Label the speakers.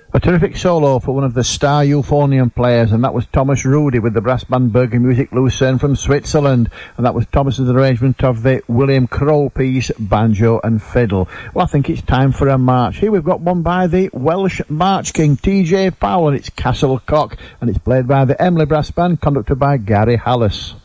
Speaker 1: A terrific solo for one of the star euphonium players, and that was Thomas Rudy with the brass band Bergen Music Lucerne from Switzerland, and that was Thomas's arrangement of the William Crowe piece Banjo and Fiddle. Well, I think it's time for a march. Here we've got one by the Welsh March King TJ Powell, and it's Castle Cock, and it's played by the Emley Brass Band, conducted by Gary Hallis.